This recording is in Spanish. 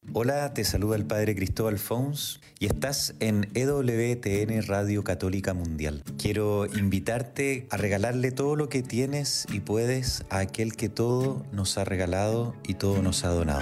Hola, te saluda el Padre Cristóbal Fons y estás en EWTN Radio Católica Mundial. Quiero invitarte a regalarle todo lo que tienes y puedes a aquel que todo nos ha regalado y todo nos ha donado.